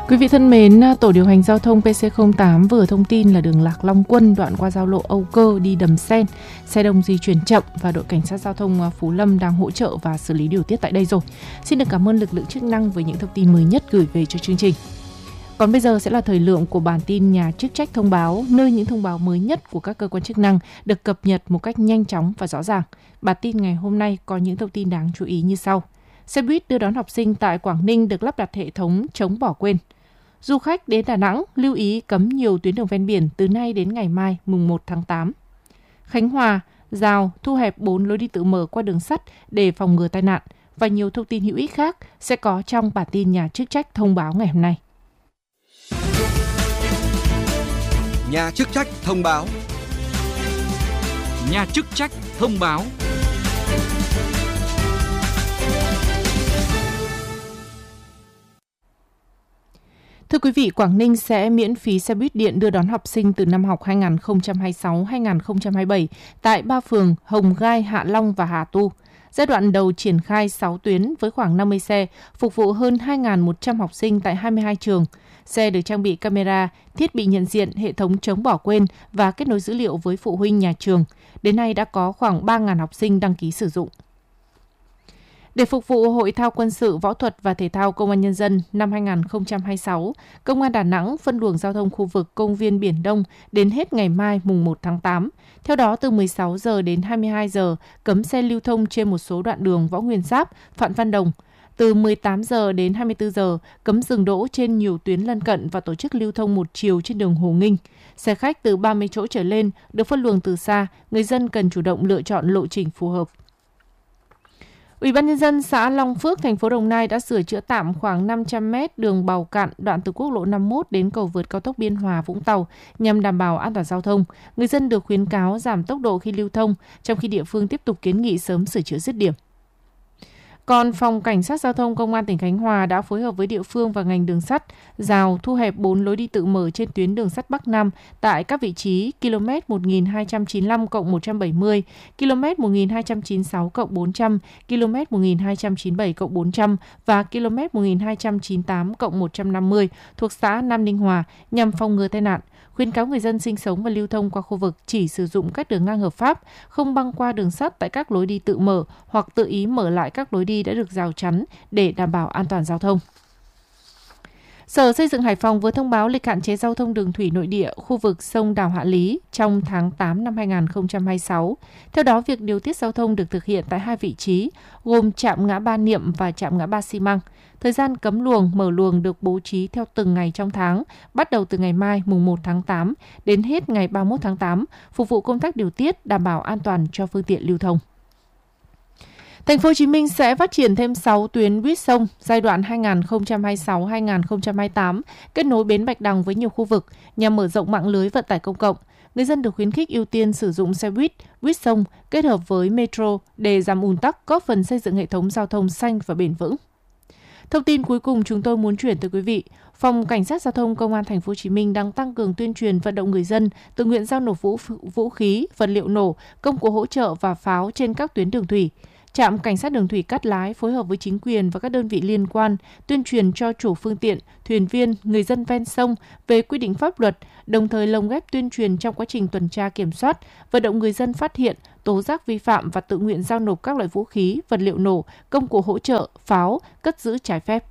Quý vị thân mến, Tổ điều hành giao thông PC08 vừa thông tin là đường Lạc Long Quân đoạn qua giao lộ Âu Cơ đi Đầm Sen, xe đông di chuyển chậm và đội cảnh sát giao thông Phú Lâm đang hỗ trợ và xử lý điều tiết tại đây rồi. Xin được cảm ơn lực lượng chức năng với những thông tin mới nhất gửi về cho chương trình. Còn bây giờ sẽ là thời lượng của bản tin nhà chức trách thông báo, nơi những thông báo mới nhất của các cơ quan chức năng được cập nhật một cách nhanh chóng và rõ ràng. Bản tin ngày hôm nay có những thông tin đáng chú ý như sau. Xe buýt đưa đón học sinh tại Quảng Ninh được lắp đặt hệ thống chống bỏ quên. Du khách đến Đà Nẵng lưu ý cấm nhiều tuyến đường ven biển từ nay đến ngày mai mùng 1 tháng 8. Khánh Hòa, rào thu hẹp 4 lối đi tự mở qua đường sắt để phòng ngừa tai nạn và nhiều thông tin hữu ích khác sẽ có trong bản tin nhà chức trách thông báo ngày hôm nay. Nhà chức trách thông báo. Nhà chức trách thông báo. Thưa quý vị, Quảng Ninh sẽ miễn phí xe buýt điện đưa đón học sinh từ năm học 2026-2027 tại 3 phường Hồng Gai, Hạ Long và Hà Tu. Giai đoạn đầu triển khai 6 tuyến với khoảng 50 xe, phục vụ hơn 2.100 học sinh tại 22 trường. Xe được trang bị camera, thiết bị nhận diện, hệ thống chống bỏ quên và kết nối dữ liệu với phụ huynh nhà trường. Đến nay đã có khoảng 3.000 học sinh đăng ký sử dụng. Để phục vụ Hội thao quân sự, võ thuật và thể thao Công an Nhân dân năm 2026, Công an Đà Nẵng phân luồng giao thông khu vực công viên Biển Đông đến hết ngày mai mùng 1 tháng 8. Theo đó, từ 16 giờ đến 22 giờ, cấm xe lưu thông trên một số đoạn đường Võ Nguyên Giáp, Phạm Văn Đồng. Từ 18 giờ đến 24 giờ, cấm dừng đỗ trên nhiều tuyến lân cận và tổ chức lưu thông một chiều trên đường Hồ Nghinh. Xe khách từ 30 chỗ trở lên được phân luồng từ xa, người dân cần chủ động lựa chọn lộ trình phù hợp. Ủy ban Nhân dân xã Long Phước, thành phố Đồng Nai đã sửa chữa tạm khoảng 500 mét đường Bào Cạn đoạn từ quốc lộ 51 đến cầu vượt cao tốc Biên Hòa - Vũng Tàu nhằm đảm bảo an toàn giao thông. Người dân được khuyến cáo giảm tốc độ khi lưu thông, trong khi địa phương tiếp tục kiến nghị sớm sửa chữa dứt điểm. Còn Phòng Cảnh sát Giao thông Công an tỉnh Khánh Hòa đã phối hợp với địa phương và ngành đường sắt, rào thu hẹp 4 lối đi tự mở trên tuyến đường sắt Bắc Nam tại các vị trí km 1295+170, km 1296+400, km 1297+400 và km 1298+150 thuộc xã Nam Ninh Hòa nhằm phòng ngừa tai nạn. Khuyến cáo người dân sinh sống và lưu thông qua khu vực chỉ sử dụng các đường ngang hợp pháp, không băng qua đường sắt tại các lối đi tự mở hoặc tự ý mở lại các lối đi đã được rào chắn để đảm bảo an toàn giao thông. Sở Xây dựng Hải Phòng vừa thông báo lịch hạn chế giao thông đường thủy nội địa khu vực sông Đào Hạ Lý trong tháng 8 năm 2026. Theo đó, việc điều tiết giao thông được thực hiện tại 2 vị trí, gồm trạm ngã Ba Niệm và trạm ngã Ba Xi Măng. Thời gian cấm luồng, mở luồng được bố trí theo từng ngày trong tháng, bắt đầu từ ngày mai mùng 1 tháng 8 đến hết ngày 31 tháng 8, phục vụ công tác điều tiết đảm bảo an toàn cho phương tiện lưu thông. Thành phố Hồ Chí Minh sẽ phát triển thêm 6 tuyến buýt sông giai đoạn 2026-2028 kết nối bến Bạch Đằng với nhiều khu vực nhằm mở rộng mạng lưới vận tải công cộng. Người dân được khuyến khích ưu tiên sử dụng xe buýt sông kết hợp với metro để giảm ùn tắc, góp phần xây dựng hệ thống giao thông xanh và bền vững. Thông tin cuối cùng chúng tôi muốn chuyển tới quý vị. Phòng Cảnh sát Giao thông Công an Thành phố Hồ Chí Minh đang tăng cường tuyên truyền vận động người dân tự nguyện giao nộp vũ khí, vật liệu nổ, công cụ hỗ trợ và pháo trên các tuyến đường thủy. Trạm Cảnh sát đường thủy Cát Lái phối hợp với chính quyền và các đơn vị liên quan tuyên truyền cho chủ phương tiện, thuyền viên, người dân ven sông về quy định pháp luật, đồng thời lồng ghép tuyên truyền trong quá trình tuần tra kiểm soát, vận động người dân phát hiện, tố giác vi phạm và tự nguyện giao nộp các loại vũ khí, vật liệu nổ, công cụ hỗ trợ, pháo, cất giữ trái phép.